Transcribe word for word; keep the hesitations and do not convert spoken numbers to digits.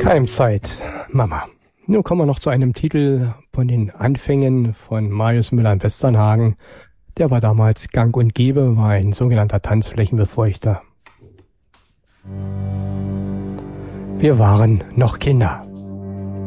Keimzeit, Mama. Nun kommen wir noch zu einem Titel von den Anfängen von Marius Müller in Westernhagen. Der war damals gang und gäbe, war ein sogenannter Tanzflächenbefeuchter. Wir waren noch Kinder.